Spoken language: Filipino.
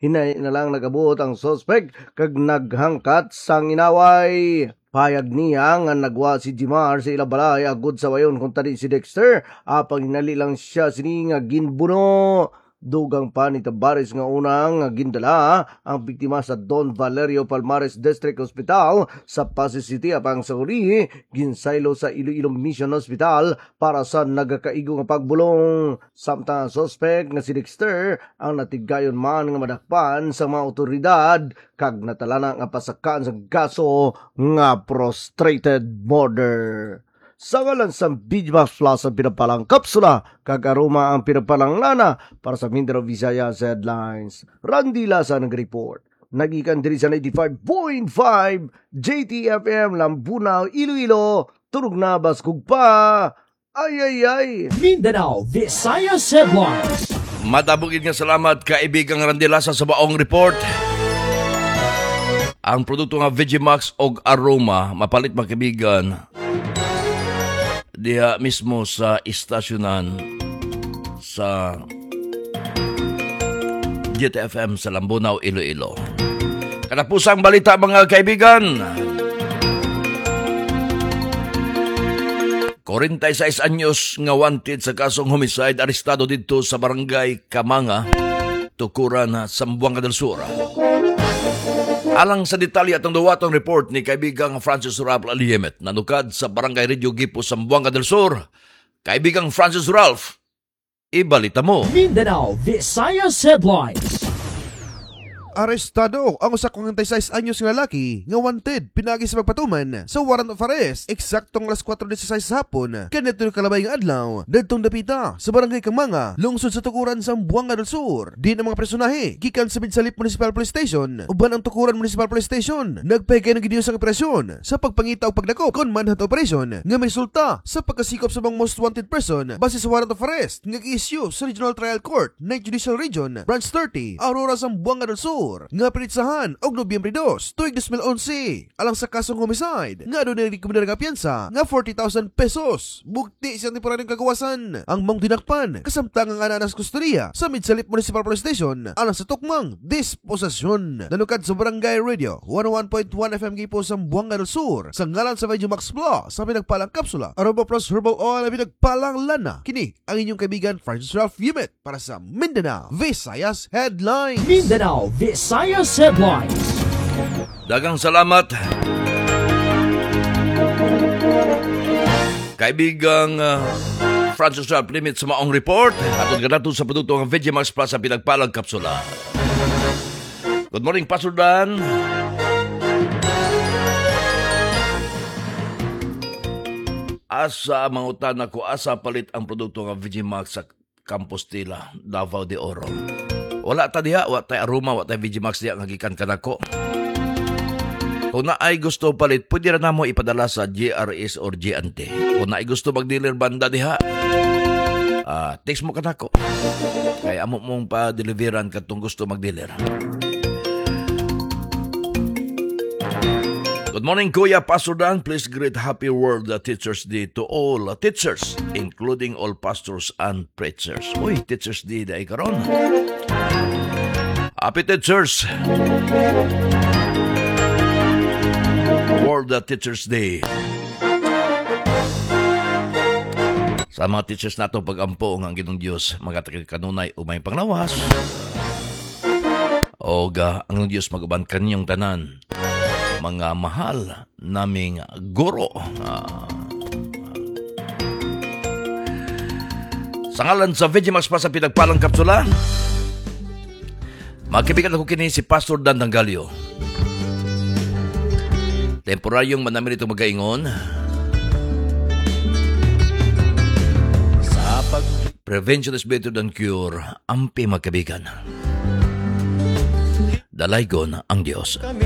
Hinay na lang nagabot ang suspect kag naghangkat sang inaway. Payag niya nga nagwa si Jimar sa ilabalay agud sa wayon kung tadi si Dexter. Apang hinali lang siya sini nga ginbuno. Dugang pa ni Tabares nga unang gindala ang biktima sa Don Valerio Palmares District Hospital sa Pasig City apang sa uri ginsaylo sa Iloilo Mission Hospital para sa nagakaigo nga pagbulong. Samtang ang suspect nga si Dexter ang natigayon man nga madakpan sa mga otoridad kag natalana nga pasakaan sa gaso nga prostrated murder. Sa ngalan sa BGMax Plus ang pinapalang kapsula, kag aroma ang pinapalang lana para sa Mindanao Visayas Headlines. Randy Lasa nag-report. Nagikan diri sa 95.5 JTFM Lambunaw, Iloilo. Turog na baskog pa. Ay. Mindanao Visayas Headlines. Matabugin nga salamat kaibigang Randy Lasa sa baong report. Ang produkto nga Vegimax og aroma mapalit mga kaibigan diha mismo sa istasyonan sa GTFM sa Lambunaw, Iloilo. Kanapusang balita mga kaibigan. 46 anyos nga wanted sa kasong homicide arestado dito sa barangay Kamanga, Tukuran, Zamboanga del Sur. Alang sa detalye atong duwatong report ni kaibigang Francis Ralph Aliemet, nanukad sa Barangay Radio Gipo, Zamboanga del Sur. Kaibigang Francis Ralph, ibalita mo. Mindanao Visayas Headlines. Arestado ang usa kong 26 anyos nga lalaki nga wanted pinagi sa pagpatuman sa warrant of arrest eksaktong alas 4:16 sa hapon kanito kalabay nga adlaw dadtong dapita sa barangay Kamanga, lungsod sa Tukuran, Zamboanga del Sur. Di na mga personahe gikan sa Binsalip Municipal Police Station uban ang Tukuran Municipal Police Station nagpahigay ng gidiyos ang operasyon sa pagpangita o pagdakop kon manhunt operation nga may resulta sa pagkasikop sa mga most wanted person base sa warrant of arrest nga gi-issue sa Regional Trial Court ng Judicial Region Branch 30 Aurora, Zamboanga del Sur nga pinitsahan og Nobyembre 2, tuig 2011 alang sa kasong homicide nga doon nire-recommendar nga piyansa nga 40,000 pesos. Bukti siyang temporaryong kagawasan ang mong dinakpan kasamtang ang ananas kustodiya sa Midsalip Municipal Police Station alang sa tukmang disposasyon. Nanukad sa Barangay Radio 101.1 FM Gipo, Zamboanga del Sur sa ngalan sa Vegimax Plus sa pinagpalang kapsula Aroma Plus Herbal Oil na pinagpalang lana. Kini ang inyong kaibigan Francis Ralph Aliemet para sa Mindanao Visayas Headlines. Mindanao Visayas Headlines. Dagang salamat. Kaibigang Francis Ralph Aliemet sa maong report. Atod ka nato sa produkto ng Vegimax Plus sa pinagpalang kapsula. Good morning, Pastor Dan. Asa mangutan ako, asa palit ang produkto ng Vegimax sa Compostela, Davao de Oro. Wala ta diha, wala tayo aroma, wala tayo Vegimax diha nga gikan kanako. Kung na ay gusto palit, pwede rin na mo ipadala sa GRS or GNT. Kung na ay gusto mag-dealer banda diha, text mo kanako. Kaya amo mong pa-deliveran katong gusto mag-dealer. Good morning, Kuya Pastor Dan. Please greet Happy World Teachers Day to all teachers, including all pastors and preachers. Uy, Teachers Day dahil karon. Happy Teachers. World Teachers Day. Sa mga teachers nato pag-ampo ang Ginong Diyos, magatakil kanunay umay panglawas. O ang Diyos mag-uban kanyang tanan. Mga mahal naming guro. Sa ngalan sa Vegimax pa sa pinagpalang kapsula, magkibigan ako kini si Pastor Dan Dangalio. Temporaryong manamin ito magaingon sa prevention is better than cure. Ampi magkabigan. Dalaygon ang Diyos.